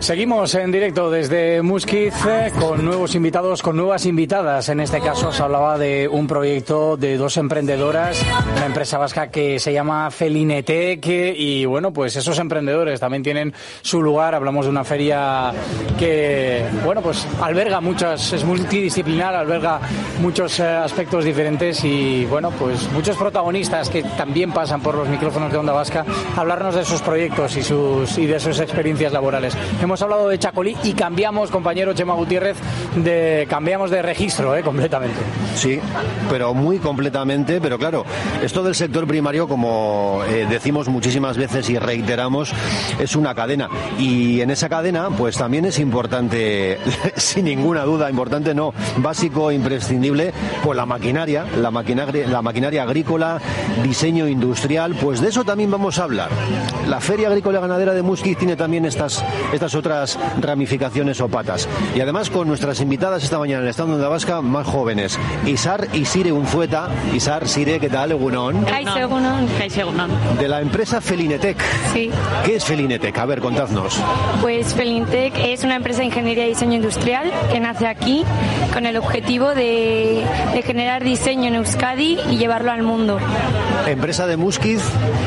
Seguimos en directo desde Muskiz con nuevos invitados, con nuevas invitadas. En este caso se hablaba de un proyecto de dos emprendedoras, una empresa vasca que se llama Felinetec y bueno, pues esos emprendedores también tienen su lugar. Hablamos de una feria que, bueno, pues alberga muchas, es multidisciplinar, alberga muchos aspectos diferentes y bueno, pues muchos protagonistas que también pasan por los micrófonos de Onda Vasca a hablarnos de sus proyectos y de sus experiencias laborales. Hemos hablado de Chacolí y cambiamos, compañero Chema Gutiérrez, cambiamos de registro, completamente. Sí, pero muy completamente, pero claro, esto del sector primario, como decimos muchísimas veces y reiteramos, es una cadena y en esa cadena pues también es importante, sin ninguna duda, importante no, básico, imprescindible, pues la maquinaria agrícola, diseño industrial, pues de eso también vamos a hablar. La Feria Agrícola y Ganadera de Muskiz tiene también estas otras ramificaciones o patas. Y además con nuestras invitadas esta mañana en el stand de Onda Vasca más jóvenes, Isar y Sire Unzueta. Isar, Sire, ¿qué tal? Egunon. Egunon. De la empresa Felinetec. Sí. ¿Qué es Felinetec? A ver, contadnos. Pues Felinetec es una empresa de ingeniería y diseño industrial que nace aquí con el objetivo de generar diseño en Euskadi y llevarlo al mundo. Empresa de Muskiz.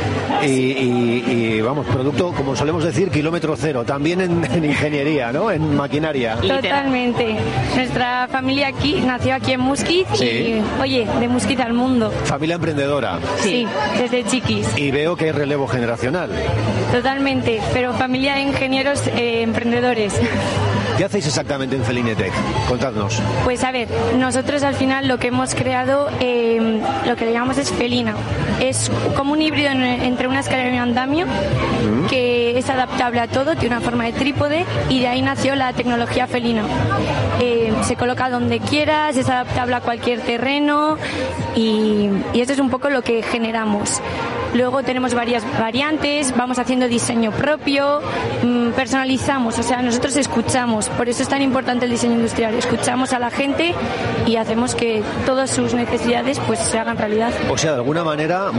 Y vamos, producto, como solemos decir, kilómetro cero, también en ingeniería, ¿no? En maquinaria. Totalmente. Nuestra familia nació aquí en Muskiz y, oye, de Muskiz al mundo. Familia emprendedora. Sí, desde chiquis. Y veo que hay relevo generacional. Totalmente, pero familia de ingenieros emprendedores. ¿Qué hacéis exactamente en Felinetec? Contadnos. Pues a ver, nosotros al final lo que hemos creado, lo que le llamamos es Felina. Es como un híbrido entre una escalera y un andamio que es adaptable a todo, tiene una forma de trípode y de ahí nació la tecnología Felina. Se coloca donde quieras, es adaptable a cualquier terreno y esto es un poco lo que generamos. Luego tenemos varias variantes, vamos haciendo diseño propio, personalizamos, o sea, nosotros escuchamos, por eso es tan importante el diseño industrial, escuchamos a la gente y hacemos que todas sus necesidades pues se hagan realidad. O sea, de alguna manera,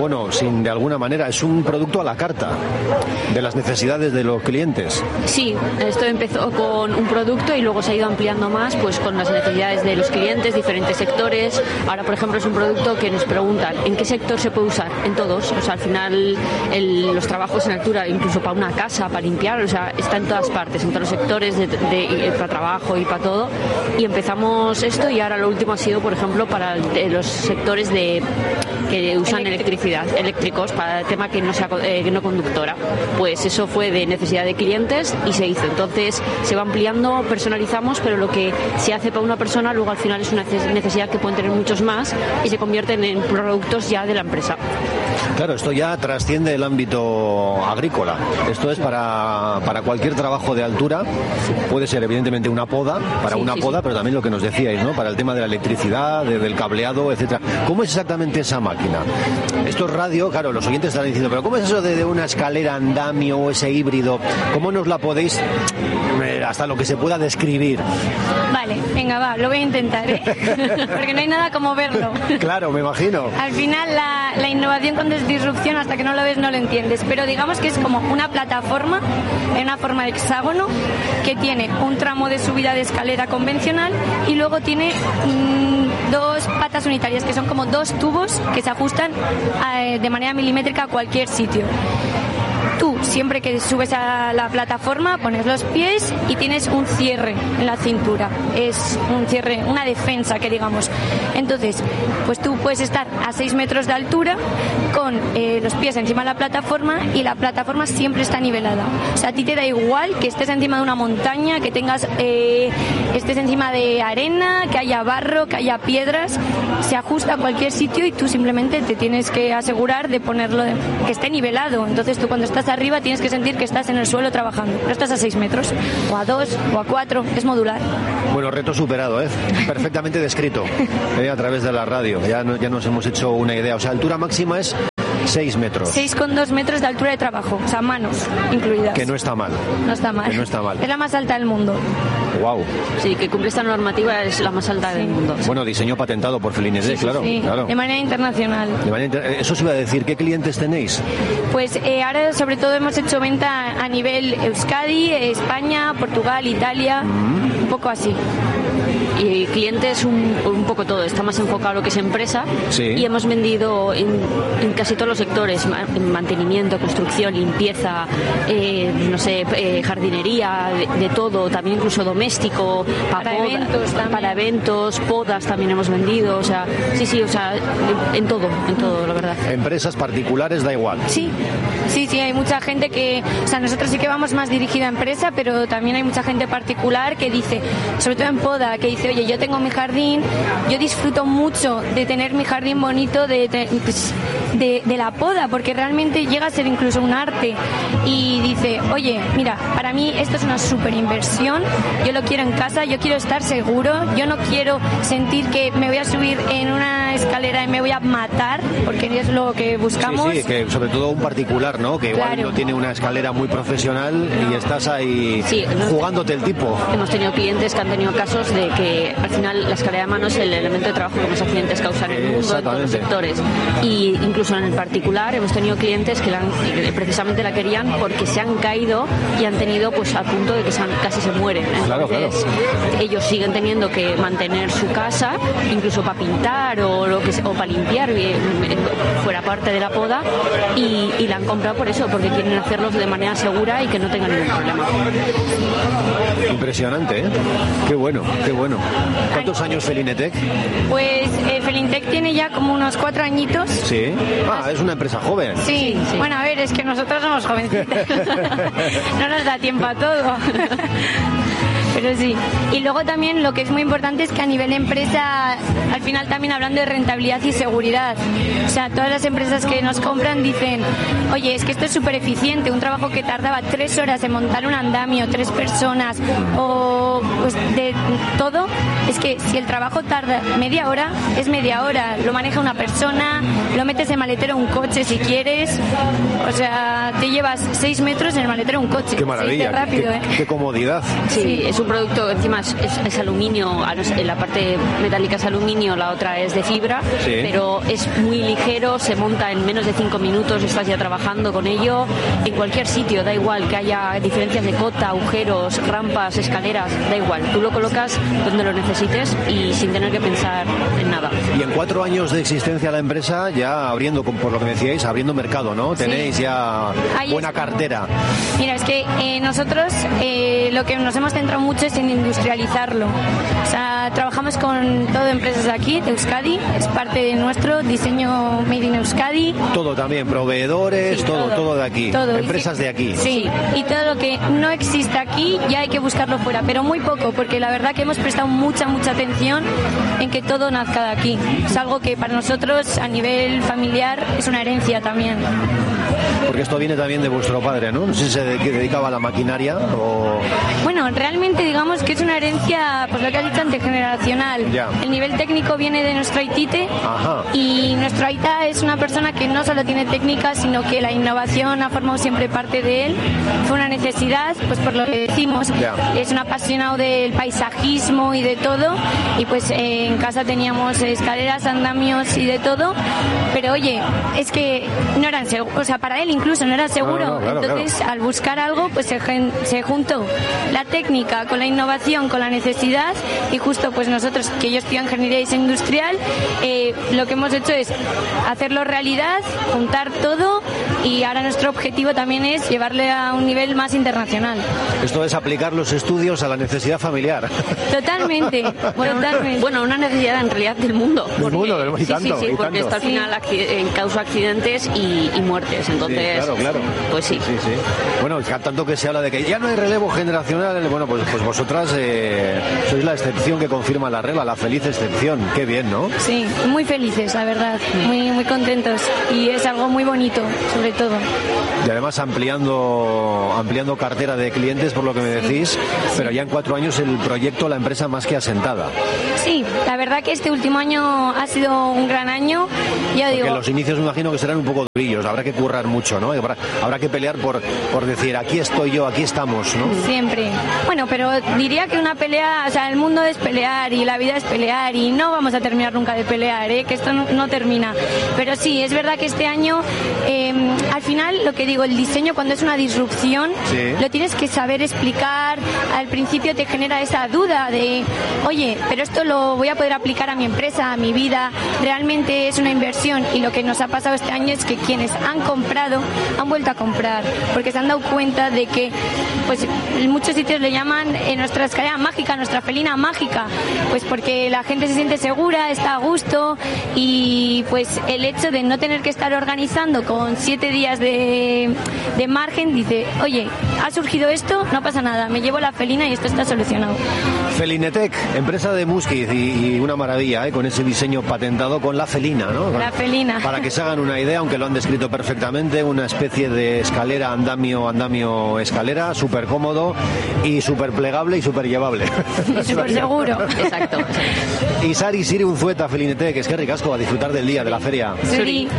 es un producto a la carta de las necesidades de los clientes. Sí, esto empezó con un producto y luego se ha ido ampliando más pues con las necesidades de los clientes, diferentes sectores. Ahora, por ejemplo, es un producto que nos preguntan ¿en qué sector se puede usar? En todos, o sea, al final los trabajos en altura, incluso para una casa, para limpiar, o sea, está en todas partes, en todos los sectores para trabajo y para todo. Y empezamos esto y ahora lo último ha sido, por ejemplo, para los sectores que usan electricidad, eléctricos, para el tema que no conductora. Pues eso fue de necesidad de clientes y se hizo. Entonces se va ampliando, personalizamos, pero lo que se hace para una persona luego al final es una necesidad que pueden tener muchos más y se convierten en productos ya de la empresa. Claro, esto ya trasciende el ámbito agrícola. Esto es para cualquier trabajo de altura. Puede ser evidentemente una poda, pero también lo que nos decíais, ¿no? Para el tema de la electricidad, del cableado, etcétera. ¿Cómo es exactamente esa máquina? Esto es radio, claro, los oyentes estarán diciendo, pero ¿cómo es eso de una escalera andamio o ese híbrido? ¿Cómo nos la podéis, hasta lo que se pueda describir? Vale, venga, va, lo voy a intentar, ¿eh? Porque no hay nada como verlo. Claro, me imagino. Al final la innovación cuando es disrupción, hasta que no lo ves no lo entiendes, pero digamos que es como una plataforma en una forma de hexágono que tiene un tramo de subida de escalera convencional y luego tiene dos patas unitarias que son como dos tubos que se ajustan de manera milimétrica a cualquier sitio. Tú, siempre que subes a la plataforma, pones los pies y tienes un cierre en la cintura. Es un cierre, una defensa, que digamos. Entonces, pues tú puedes estar a 6 metros de altura con los pies encima de la plataforma y la plataforma siempre está nivelada. O sea, a ti te da igual que estés encima de una montaña, que estés encima de arena, que haya barro, que haya piedras. Se ajusta a cualquier sitio y tú simplemente te tienes que asegurar de ponerlo, que esté nivelado. Entonces tú cuando estás arriba tienes que sentir que estás en el suelo trabajando. No estás a 6 metros, o a 2, o a 4, es modular. Bueno, reto superado, perfectamente descrito a través de la radio. Ya nos hemos hecho una idea. O sea, altura máxima es 6 metros. 6,2 metros de altura de trabajo, o sea, manos incluidas. Que no está mal. No está mal. Que no está mal. Es la más alta del mundo. Wow. Sí, que cumple esta normativa es la más alta del mundo. Bueno, diseño patentado por Felinetec, claro. Sí, claro. de manera internacional. Eso se iba a decir, ¿qué clientes tenéis? Pues ahora sobre todo hemos hecho venta a nivel Euskadi, España, Portugal, Italia, un poco así. Y clientes un poco todo, está más enfocado a lo que es empresa, sí. Y hemos vendido en casi todos los sectores, en mantenimiento, construcción, limpieza, jardinería, de todo, también incluso doméstico, para eventos, podas también hemos vendido, o sea, sí, o sea, en todo, la verdad. Empresas particulares da igual. Sí, hay mucha gente que, o sea, nosotros sí que vamos más dirigida a empresa, pero también hay mucha gente particular que dice, sobre todo en poda, que dice, oye, yo tengo mi jardín, yo disfruto mucho de tener mi jardín bonito, de la poda, porque realmente llega a ser incluso un arte, y dice, oye, mira, para mí esto es una súper inversión, yo lo quiero en casa, yo quiero estar seguro, yo no quiero sentir que me voy a subir en una escalera y me voy a matar, porque es lo que buscamos. Sí, que sobre todo un particular, ¿no? Que igual no tiene una escalera muy profesional y estás ahí jugándote el tipo. Hemos tenido clientes que han tenido casos de que al final la escalera de mano es el elemento de trabajo que más accidentes causan en el mundo, en todos los sectores. Y incluso en el particular hemos tenido clientes que precisamente la querían porque se han caído y han tenido pues al punto de que casi se mueren. Entonces, ellos siguen teniendo que mantener su casa, incluso para pintar o para limpiar fuera parte de la poda, y la han comprado por eso, porque quieren hacerlos de manera segura y que no tengan ningún problema. Impresionante, ¿eh? Qué bueno. ¿Cuántos años Felinetec? Pues Felinetec tiene ya como unos 4 añitos. Sí. Es una empresa joven. Sí. Bueno, a ver, es que nosotros somos jovencitos. No nos da tiempo a todo. Pero sí. Y luego también lo que es muy importante es que a nivel empresa, al final también hablando de rentabilidad y seguridad. O sea, todas las empresas que nos compran dicen, oye, es que esto es súper eficiente, un trabajo que tardaba 3 horas en montar un andamio, 3 personas, o pues de todo, es que si el trabajo tarda media hora, es media hora, lo maneja una persona, lo metes en maletero un coche si quieres, o sea, te llevas 6 metros en el maletero un coche. Qué maravilla, rápido, qué comodidad. Sí, es un producto, encima es aluminio, la parte metálica es aluminio, la otra es de fibra, pero es muy ligero, se monta en menos de 5 minutos, estás ya trabajando con ello, en cualquier sitio, da igual que haya diferencias de cota, agujeros, rampas, escaleras, da igual, tú lo colocas donde lo necesites y sin tener que pensar en nada. Y en 4 años de existencia la empresa, ya abriendo, por lo que me decíais, abriendo mercado, ¿no? Tenéis ya buena cartera. Mira, es que nosotros lo que nos hemos centrado mucho es en industrializarlo. O sea, trabajamos con todo empresas de aquí, de Euskadi, es parte de nuestro diseño Made in Euskadi. Todo también, proveedores, todo de aquí, empresas de aquí. Sí, y todo lo que no existe aquí ya hay que buscarlo fuera, pero muy poco, porque la verdad que hemos prestado mucha atención en que todo nazca de aquí. Es algo que para nosotros a nivel familiar es una herencia también. Porque esto viene también de vuestro padre, ¿no? No sé si se dedicaba a la maquinaria o... Bueno, realmente digamos que es una herencia, pues lo que has dicho antes, generacional. Ya. El nivel técnico viene de nuestro aitite. Ajá. Y nuestro aita es una persona que no solo tiene técnica, sino que la innovación ha formado siempre parte de él. Fue una necesidad, pues por lo que decimos. Ya. Es un apasionado del paisajismo y de todo. Y pues en casa teníamos escaleras, andamios y de todo. Pero oye, es que no eran seguros, o sea, para él incluso no era seguro. No, claro, entonces, claro. Al buscar algo, pues se juntó la técnica con la innovación, con la necesidad, y justo pues nosotros, que yo estudio ingeniería y diseño industrial, lo que hemos hecho es hacerlo realidad, juntar todo, y ahora nuestro objetivo también es llevarle a un nivel más internacional. Esto es aplicar los estudios a la necesidad familiar. Totalmente. Bueno, una necesidad en realidad del mundo. Del mundo, y tanto. Sí, porque esto al final causa accidentes y muertes, entonces... Sí, claro. Pues sí. Bueno, tanto que se habla de que ya no hay relevo generacional, bueno, pues vosotras sois la excepción que confirma la regla, la feliz excepción. Qué bien, ¿no? Sí, muy felices, la verdad, muy contentos, y es algo muy bonito, sobre todo. Y además ampliando cartera de clientes, por lo que me decís, pero ya en 4 años el proyecto, la empresa más que asentada. Sí, la verdad que este último año ha sido un gran año. Porque los inicios me imagino que serán un poco durillos, habrá que currar mucho, ¿no? Habrá que pelear por decir, aquí estoy yo, aquí estamos, ¿no? Siempre. Bueno, pero diría que una pelea, o sea, el mundo es pelear y la vida es pelear y no vamos a terminar nunca de pelear, que esto no termina. Pero sí, es verdad que este año, al final, lo que digo, el diseño cuando es una disrupción, sí, lo tienes que saber explicar. Al principio te genera esa duda de, oye, pero esto lo voy a poder aplicar a mi empresa, a mi vida, realmente es una inversión. Y lo que nos ha pasado este año es que quienes han comprado han vuelto a comprar, porque se han dado cuenta de que, pues, en muchos sitios le llaman nuestra escalera mágica, nuestra felina mágica, pues porque la gente se siente segura, está a gusto y pues el hecho de no tener que estar organizando con 7 días de margen, dice, oye, ha surgido esto, no pasa nada, me llevo la felina y esto está solucionado. Felinetec, empresa de Muskiz y una maravilla, con ese diseño patentado con la felina, ¿no? La felina. Para que se hagan una idea, aunque lo han descrito perfectamente, una especie de escalera, andamio, escalera, súper cómodo y súper plegable y súper llevable. Súper seguro. Exacto. Y Sari Siri Unzueta, Felinetec, es que ricasco, a disfrutar del día, de la feria. Sí.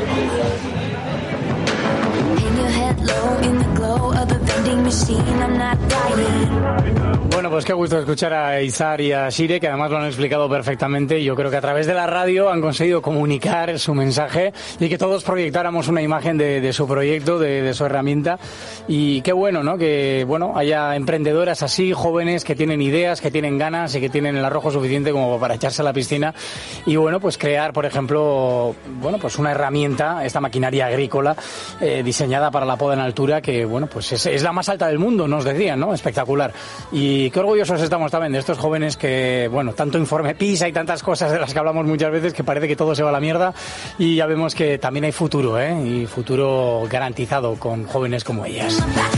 Bueno, pues qué gusto escuchar a Izar y a Sire, que además lo han explicado perfectamente. Yo creo que a través de la radio han conseguido comunicar su mensaje y que todos proyectáramos una imagen de su proyecto, de su herramienta. Y qué bueno, ¿no? Que haya emprendedoras así, jóvenes, que tienen ideas, que tienen ganas y que tienen el arrojo suficiente como para echarse a la piscina. Y pues crear, por ejemplo, pues una herramienta, esta maquinaria agrícola, diseñada para la poda en altura, que pues es la más alta del mundo, nos decían, ¿no? Espectacular. Y qué orgullosos estamos también de estos jóvenes que, tanto informe PISA y tantas cosas de las que hablamos muchas veces, que parece que todo se va a la mierda, y ya vemos que también hay futuro, y futuro garantizado con jóvenes como ellas.